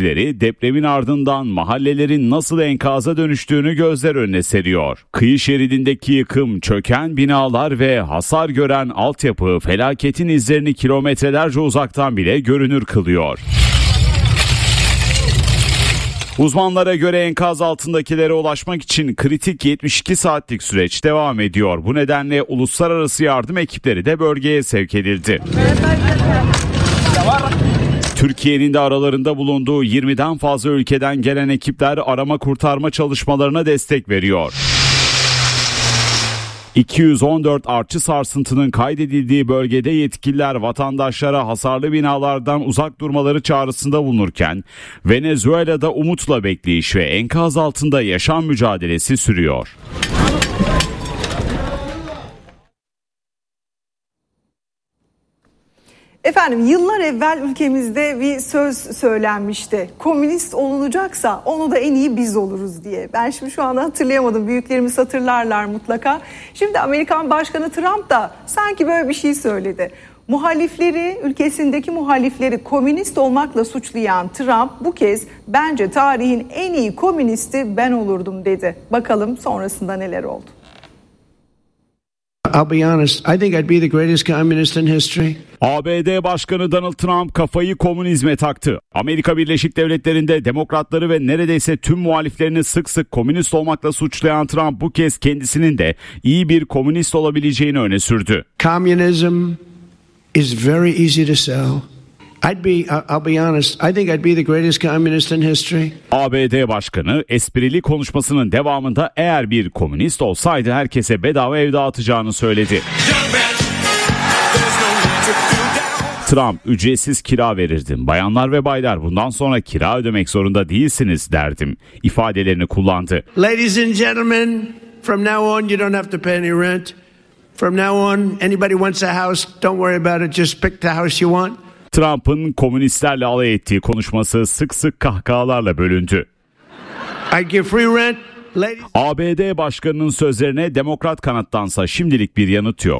görüntüleri depremin ardından mahallelerin nasıl enkaza dönüştüğünü gözler önüne seriyor. Kıyı şeridindeki yıkım, çöken binalar ve hasar gören altyapı felaketin izlerini kilometrelerce uzaktan bile görünür kılıyor. Uzmanlara göre enkaz altındakilere ulaşmak için kritik 72 saatlik süreç devam ediyor. Bu nedenle uluslararası yardım ekipleri de bölgeye sevk edildi. Türkiye'nin de aralarında bulunduğu 20'den fazla ülkeden gelen ekipler arama kurtarma çalışmalarına destek veriyor. 214 artçı sarsıntının kaydedildiği bölgede yetkililer vatandaşlara hasarlı binalardan uzak durmaları çağrısında bulunurken Venezuela'da umutla bekleyiş ve enkaz altında yaşam mücadelesi sürüyor. Efendim yıllar evvel ülkemizde bir söz söylenmişti. Komünist olunacaksa onu da en iyi biz oluruz diye. Ben şimdi şu anda hatırlayamadım. Büyüklerimiz hatırlarlar mutlaka. Şimdi Amerikan Başkanı Trump da sanki böyle bir şey söyledi. Muhalifleri, ülkesindeki muhalifleri komünist olmakla suçlayan Trump bu kez bence tarihin en iyi komünisti ben olurdum dedi. Bakalım sonrasında neler oldu. I'll be honest, I think I'd be the greatest communist in history. ABD Başkanı Donald Trump kafayı komünizme taktı. Amerika Birleşik Devletleri'nde demokratları ve neredeyse tüm muhaliflerini sık sık komünist olmakla suçlayan Trump bu kez kendisinin de iyi bir komünist olabileceğini öne sürdü. Communism is very easy to sell. I'll be honest, I think I'd be the greatest communist in history. ABD Başkanı esprili konuşmasının devamında eğer bir komünist olsaydı herkese bedava ev dağıtacağını söyledi. Trump ücretsiz kira verirdim. Bayanlar ve baylar bundan sonra kira ödemek zorunda değilsiniz derdim ifadelerini kullandı. Ladies and gentlemen, from now on you don't have to pay any rent. From now on anybody wants a house, don't worry about it, just pick the house you want. Trump'ın komünistlerle alay ettiği konuşması sık sık kahkahalarla bölündü. I give free rent. ABD Başkanı'nın sözlerine demokrat kanattansa şimdilik bir yanıt yok.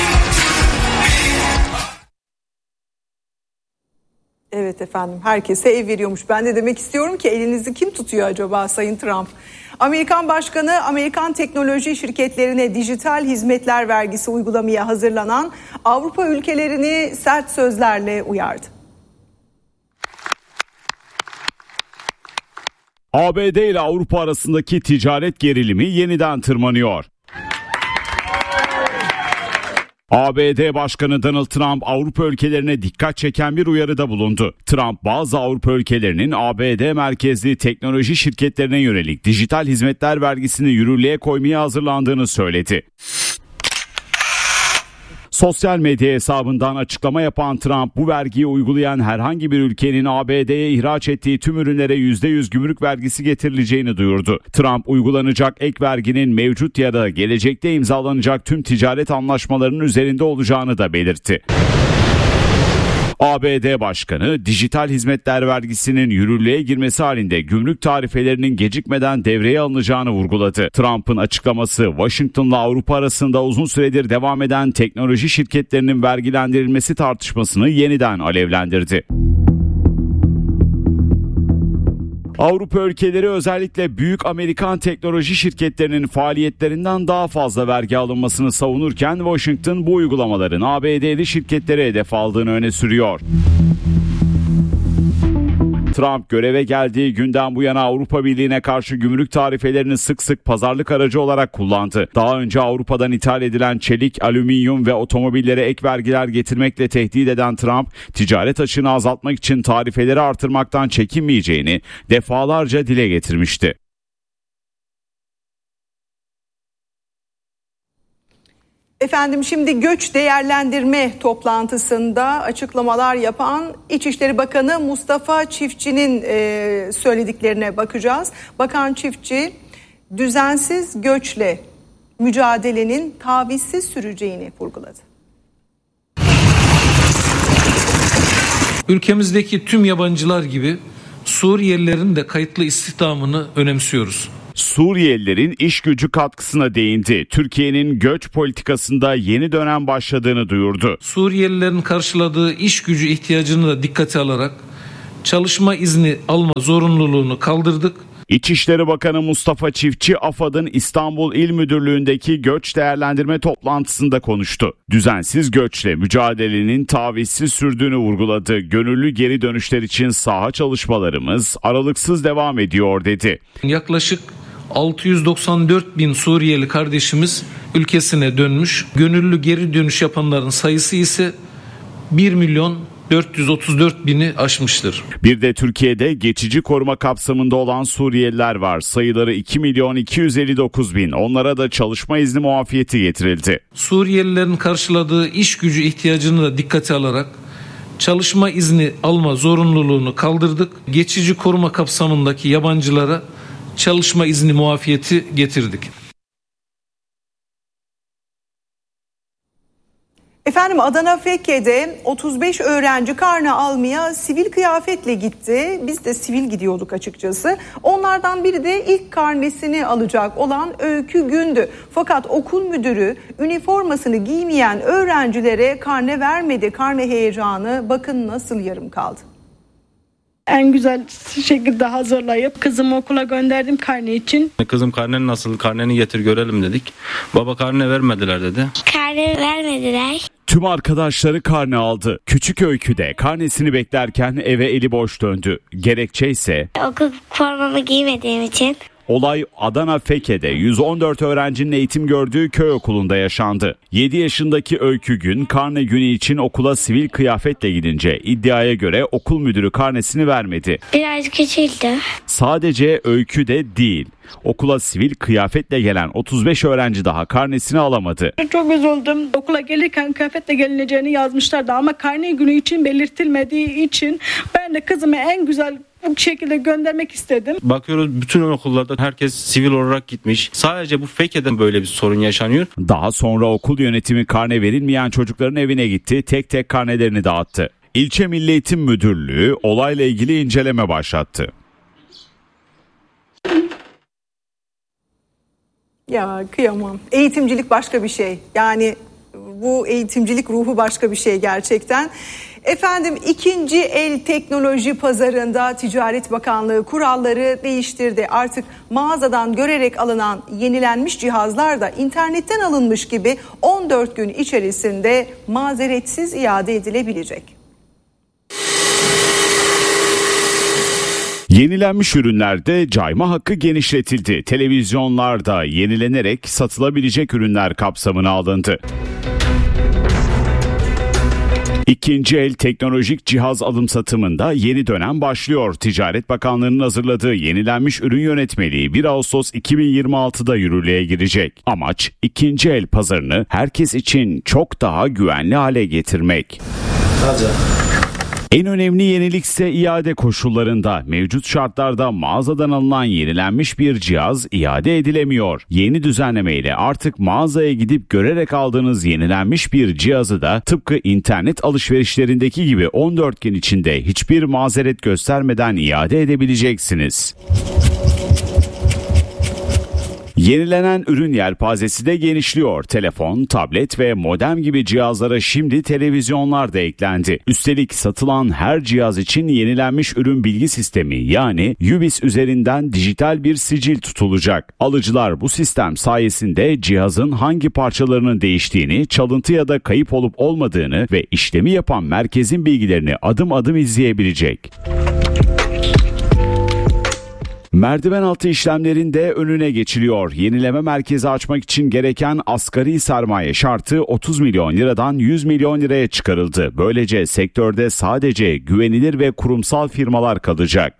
Evet efendim, herkese ev veriyormuş. Ben de demek istiyorum ki elinizi kim tutuyor acaba Sayın Trump? Amerikan Başkanı Amerikan teknoloji şirketlerine dijital hizmetler vergisi uygulamaya hazırlanan Avrupa ülkelerini sert sözlerle uyardı. ABD ile Avrupa arasındaki ticaret gerilimi yeniden tırmanıyor. ABD Başkanı Donald Trump Avrupa ülkelerine dikkat çeken bir uyarıda bulundu. Trump bazı Avrupa ülkelerinin ABD merkezli teknoloji şirketlerine yönelik dijital hizmetler vergisini yürürlüğe koymaya hazırlandığını söyledi. Sosyal medya hesabından açıklama yapan Trump bu vergiyi uygulayan herhangi bir ülkenin ABD'ye ihraç ettiği tüm ürünlere %100 gümrük vergisi getirileceğini duyurdu. Trump uygulanacak ek verginin mevcut ya da gelecekte imzalanacak tüm ticaret anlaşmalarının üzerinde olacağını da belirtti. ABD Başkanı dijital hizmetler vergisinin yürürlüğe girmesi halinde gümrük tarifelerinin gecikmeden devreye alınacağını vurguladı. Trump'ın açıklaması Washington'la Avrupa arasında uzun süredir devam eden teknoloji şirketlerinin vergilendirilmesi tartışmasını yeniden alevlendirdi. Avrupa ülkeleri özellikle büyük Amerikan teknoloji şirketlerinin faaliyetlerinden daha fazla vergi alınmasını savunurken Washington bu uygulamaların ABD'li şirketlere hedef aldığını öne sürüyor. Trump göreve geldiği günden bu yana Avrupa Birliği'ne karşı gümrük tarifelerini sık sık pazarlık aracı olarak kullandı. Daha önce Avrupa'dan ithal edilen çelik, alüminyum ve otomobillere ek vergiler getirmekle tehdit eden Trump, ticaret açığını azaltmak için tarifeleri artırmaktan çekinmeyeceğini defalarca dile getirmişti. Efendim şimdi göç değerlendirme toplantısında açıklamalar yapan İçişleri Bakanı Mustafa Çiftçi'nin söylediklerine bakacağız. Bakan Çiftçi düzensiz göçle mücadelenin tavizsiz süreceğini vurguladı. Ülkemizdeki tüm yabancılar gibi Suriyelilerin de kayıtlı istihdamını önemsiyoruz. Suriyelilerin iş gücü katkısına değindi. Türkiye'nin göç politikasında yeni dönem başladığını duyurdu. Suriyelilerin karşıladığı iş gücü ihtiyacını da dikkate alarak çalışma izni alma zorunluluğunu kaldırdık. İçişleri Bakanı Mustafa Çiftçi, AFAD'ın İstanbul İl Müdürlüğü'ndeki göç değerlendirme toplantısında konuştu. Düzensiz göçle mücadelenin tavizsiz sürdüğünü vurguladı. Gönüllü geri dönüşler için saha çalışmalarımız aralıksız devam ediyor dedi. Yaklaşık 694 bin Suriyeli kardeşimiz ülkesine dönmüş. Gönüllü geri dönüş yapanların sayısı ise 1.434.000'i aşmıştır. Bir de Türkiye'de geçici koruma kapsamında olan Suriyeliler var. Sayıları 2.259.000. Onlara da çalışma izni muafiyeti getirildi. Suriyelilerin karşıladığı iş gücü ihtiyacını da dikkate alarak çalışma izni alma zorunluluğunu kaldırdık. Geçici koruma kapsamındaki yabancılara çalışma izni muafiyeti getirdik. Efendim, Adana Fekke'de 35 öğrenci karne almaya sivil kıyafetle gitti. Biz de sivil gidiyorduk açıkçası. Onlardan biri de ilk karnesini alacak olan Öykü Gündü. Fakat okul müdürü üniformasını giymeyen öğrencilere karne vermedi. Karne heyecanı bakın nasıl yarım kaldı. En güzel şekilde hazırlayıp kızımı okula gönderdim karne için. Kızım karnen nasıl? Karneni getir görelim dedik. Baba karne vermediler dedi. Karne vermediler. Tüm arkadaşları karne aldı. Küçük Öykü de karnesini beklerken eve eli boş döndü. Gerekçe ise Okul formamı giymediğim için. olay Adana Fekke'de 114 öğrencinin eğitim gördüğü köy okulunda yaşandı. 7 yaşındaki Öykü Gün karne günü için okula sivil kıyafetle gidince iddiaya göre okul müdürü karnesini vermedi. Biraz küçüldü. Sadece Öykü de değil. Okula sivil kıyafetle gelen 35 öğrenci daha karnesini alamadı. Çok üzüldüm. Okula gelirken kıyafetle gelineceğini yazmışlardı ama karne günü için belirtilmediği için ben de kızımı en güzel bu şekilde göndermek istedim. Bakıyoruz bütün okullarda herkes sivil olarak gitmiş. Sadece bu Fekke'de böyle bir sorun yaşanıyor. Daha sonra okul yönetimi karne verilmeyen çocukların evine gitti, tek tek karnelerini dağıttı. İlçe Milli Eğitim Müdürlüğü olayla ilgili inceleme başlattı. Ya kıyamam. Eğitimcilik başka bir şey. Yani bu eğitimcilik ruhu başka bir şey gerçekten. Efendim, ikinci el teknoloji pazarında Ticaret Bakanlığı kuralları değiştirdi. Artık mağazadan görerek alınan yenilenmiş cihazlar da internetten alınmış gibi 14 gün içerisinde mazeretsiz iade edilebilecek. Yenilenmiş ürünlerde cayma hakkı genişletildi. Televizyonlarda yenilenerek satılabilecek ürünler kapsamına alındı. İkinci el teknolojik cihaz alım satımında yeni dönem başlıyor. Ticaret Bakanlığı'nın hazırladığı yenilenmiş ürün yönetmeliği 1 Ağustos 2026'da yürürlüğe girecek. Amaç ikinci el pazarını herkes için çok daha güvenli hale getirmek. En önemli yenilik ise iade koşullarında. Mevcut şartlarda mağazadan alınan yenilenmiş bir cihaz iade edilemiyor. Yeni düzenlemeyle artık mağazaya gidip görerek aldığınız yenilenmiş bir cihazı da tıpkı internet alışverişlerindeki gibi 14 gün içinde hiçbir mazeret göstermeden iade edebileceksiniz. Yenilenen ürün yelpazesi de genişliyor. Telefon, tablet ve modem gibi cihazlara şimdi televizyonlar da eklendi. Üstelik satılan her cihaz için yenilenmiş ürün bilgi sistemi yani UBIS üzerinden dijital bir sicil tutulacak. Alıcılar bu sistem sayesinde cihazın hangi parçalarının değiştiğini, çalıntı ya da kayıp olup olmadığını ve işlemi yapan merkezin bilgilerini adım adım izleyebilecek. Merdiven altı işlemlerin de önüne geçiliyor. Yenileme merkezi açmak için gereken asgari sermaye şartı 30 milyon liradan 100 milyon liraya çıkarıldı. Böylece sektörde sadece güvenilir ve kurumsal firmalar kalacak.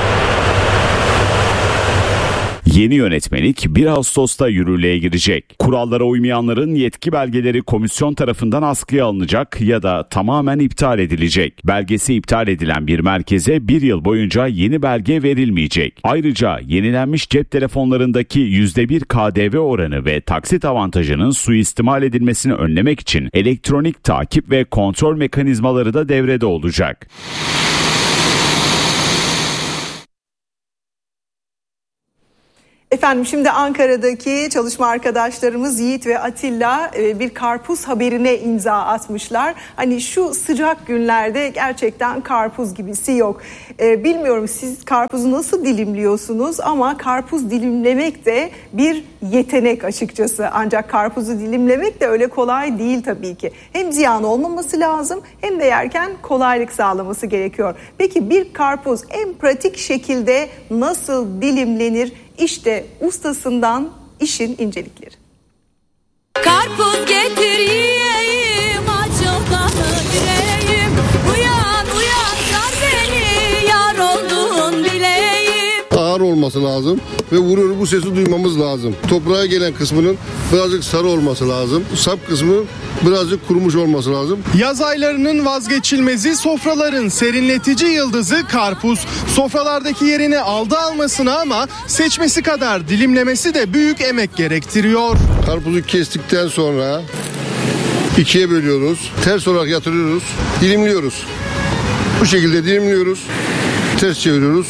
Yeni yönetmelik 1 Ağustos'ta yürürlüğe girecek. Kurallara uymayanların yetki belgeleri komisyon tarafından askıya alınacak ya da tamamen iptal edilecek. Belgesi iptal edilen bir merkeze 1 yıl boyunca yeni belge verilmeyecek. Ayrıca yenilenmiş cep telefonlarındaki %1 KDV oranı ve taksit avantajının suistimal edilmesini önlemek için elektronik takip ve kontrol mekanizmaları da devrede olacak. Efendim şimdi Ankara'daki çalışma arkadaşlarımız Yiğit ve Atilla bir karpuz haberine imza atmışlar. Hani şu sıcak günlerde gerçekten karpuz gibisi yok. Bilmiyorum siz karpuzu nasıl dilimliyorsunuz ama karpuz dilimlemek de bir yetenek açıkçası. Ancak karpuzu dilimlemek de öyle kolay değil tabii ki. Hem ziyan olmaması lazım hem de yerken kolaylık sağlaması gerekiyor. Peki bir karpuz en pratik şekilde nasıl dilimlenir? İşte ustasından işin incelikleri. Karpuz getir yiyeyim, açıldanı yüreğim. Uyan uyan sar beni, yar oldun bileyim. Ağır olması lazım ve vuruyor bu sesi duymamız lazım. Toprağa gelen kısmının birazcık sarı olması lazım. Sap kısmı birazcık kurumuş olması lazım. Yaz aylarının vazgeçilmezi, sofraların serinletici yıldızı karpuz. Sofralardaki yerini aldı almasına ama seçmesi kadar dilimlemesi de büyük emek gerektiriyor. Karpuzu kestikten sonra ikiye bölüyoruz. Ters olarak yatırıyoruz. Dilimliyoruz. Bu şekilde dilimliyoruz. Ters çeviriyoruz.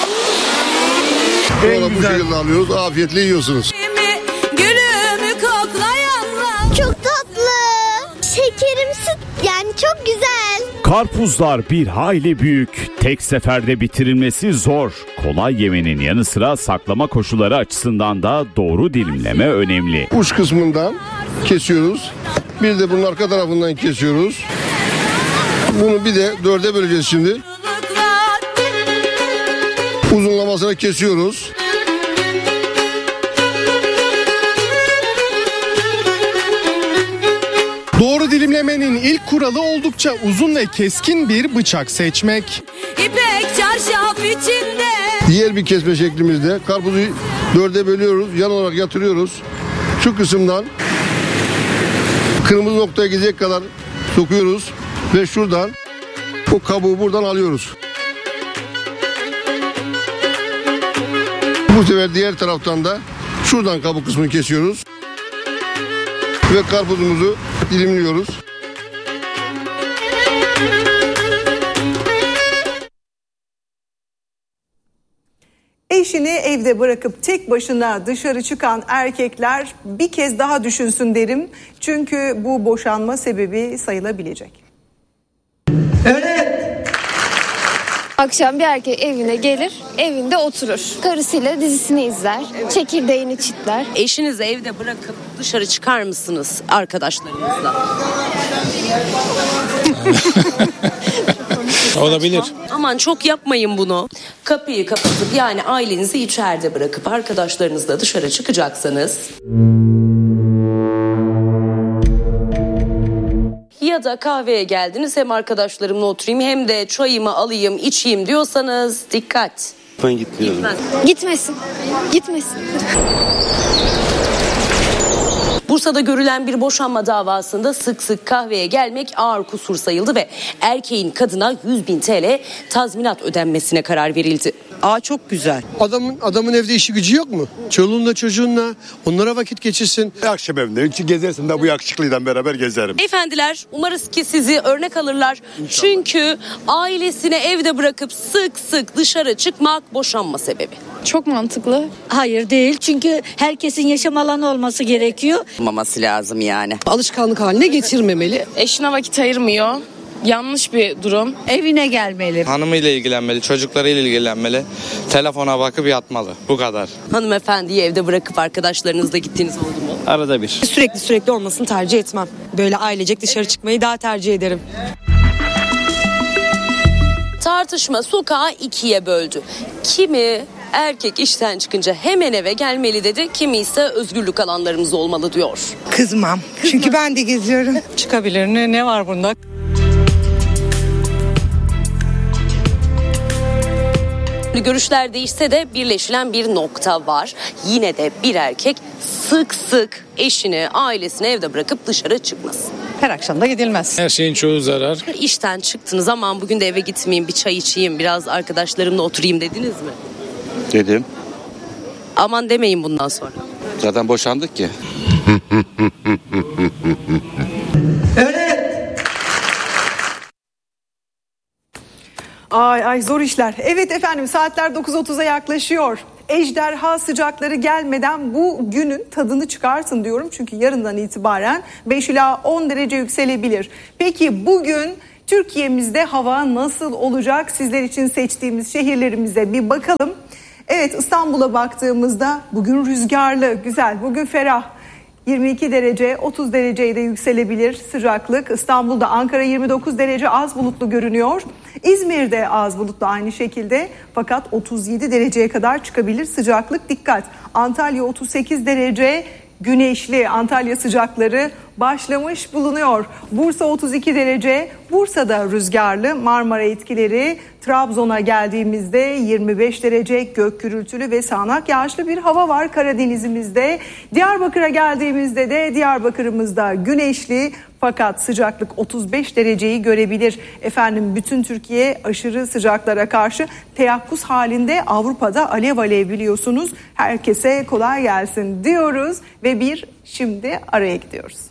Sonra bu şekilde alıyoruz. Afiyetle yiyorsunuz. Gülümü koklayanlar. Çok tatlı. Şekerimsi, yani çok güzel. Karpuzlar bir hayli büyük. Tek seferde bitirilmesi zor. Kolay yemenin yanı sıra saklama koşulları açısından da doğru dilimleme önemli. Uç kısmından kesiyoruz. Bir de bunun arka tarafından kesiyoruz. Bunu bir de 4'e böleceğiz şimdi. Uzunlamasına kesiyoruz. Doğru dilimlemenin ilk kuralı oldukça uzun ve keskin bir bıçak seçmek. İpek çarşaf içinde. Diğer bir kesme şeklimizde karpuzu 4'e bölüyoruz. Yan olarak yatırıyoruz. Şu kısımdan kırmızı noktaya gidecek kadar sokuyoruz. Ve şuradan o kabuğu buradan alıyoruz. Bu sefer diğer taraftan da şuradan kabuk kısmını kesiyoruz. Ve karpuzumuzu dilimliyoruz. Eşini evde bırakıp tek başına dışarı çıkan erkekler bir kez daha düşünsün derim. Çünkü bu boşanma sebebi sayılabilecek. Akşam bir erkek evine gelir, evinde oturur. Karısıyla dizisini izler, çekirdeğini çitler. Eşinizi evde bırakıp dışarı çıkar mısınız arkadaşlarınızla? Olabilir. Aman çok yapmayın bunu. Kapıyı kapatıp yani ailenizi içeride bırakıp arkadaşlarınızla dışarı çıkacaksanız... Ya da kahveye geldiniz, hem arkadaşlarımla oturayım hem de çayımı alayım içeyim diyorsanız dikkat. Ben gitmiyorum. Gitmesin. Bursa'da görülen bir boşanma davasında sık sık kahveye gelmek ağır kusur sayıldı ve erkeğin kadına 100.000 TL tazminat ödenmesine karar verildi. Çok güzel. Adamın evde işi gücü yok mu? Çoluğunla çocuğunla onlara vakit geçirsin. Akşam evinde gezersin de bu yakışıklıyla beraber gezerim. Beyefendiler, umarız ki sizi örnek alırlar. İnşallah. Çünkü ailesini evde bırakıp sık sık dışarı çıkmak boşanma sebebi. Çok mantıklı. Hayır değil, çünkü herkesin yaşam alanı olması gerekiyor. Olmaması lazım yani. Alışkanlık haline getirmemeli. Eşine vakit ayırmıyor. Yanlış bir durum. Evine gelmeli. Hanımıyla ilgilenmeli, çocuklarıyla ilgilenmeli. Telefona bakıp yatmalı. Bu kadar. Hanımefendiyi evde bırakıp arkadaşlarınızla gittiğiniz oldu mu? Arada bir. Sürekli olmasını tercih etmem. Böyle ailecek dışarı çıkmayı daha tercih ederim. Tartışma sokağı ikiye böldü. Kimi erkek işten çıkınca hemen eve gelmeli dedi, kimi ise özgürlük alanlarımız olmalı diyor. Kızmam. Çünkü ben de geziyorum. Çıkabilir, ne var bunda? Görüşler değişse de birleşilen bir nokta var. Yine de bir erkek sık sık eşini, ailesini evde bırakıp dışarı çıkmaz. Her akşam da gidilmez. Her şeyin çoğu zarar. İşten çıktınız, aman bugün de eve gitmeyeyim, bir çay içeyim, biraz arkadaşlarımla oturayım dediniz mi? Dedim. Aman demeyin bundan sonra. Zaten boşandık ki. Ay zor işler. Evet efendim, saatler 9.30'a yaklaşıyor. Ejderha sıcakları gelmeden bu günün tadını çıkartın diyorum. Çünkü yarından itibaren 5 ila 10 derece yükselebilir. Peki bugün Türkiye'mizde hava nasıl olacak? Sizler için seçtiğimiz şehirlerimize bir bakalım. Evet, İstanbul'a baktığımızda bugün rüzgarlı, güzel, bugün ferah. 22 derece, 30 dereceye de yükselebilir sıcaklık. İstanbul'da, Ankara 29 derece, az bulutlu görünüyor. İzmir'de az bulutlu aynı şekilde, fakat 37 dereceye kadar çıkabilir sıcaklık, dikkat. Antalya 38 derece, güneşli. Antalya sıcakları başlamış bulunuyor. Bursa 32 derece, Bursa'da rüzgarlı, Marmara etkileri. Trabzon'a geldiğimizde 25 derece, gök gürültülü ve sağanak yağışlı bir hava var Karadenizimizde. Diyarbakır'a geldiğimizde de Diyarbakır'ımızda güneşli, fakat sıcaklık 35 dereceyi görebilir. Efendim, bütün Türkiye aşırı sıcaklara karşı teyakkuz halinde, Avrupa'da alev alev biliyorsunuz. Herkese kolay gelsin diyoruz ve şimdi araya gidiyoruz.